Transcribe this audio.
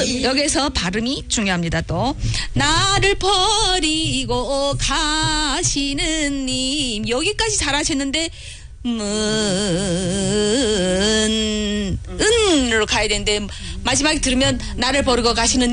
여기서 발음이 중요합니다. 또 나를 버리고 가시는 님 여기까지 잘하셨는데 은으로 가야 되는데 마지막에 들으면 나를 버리고 가시는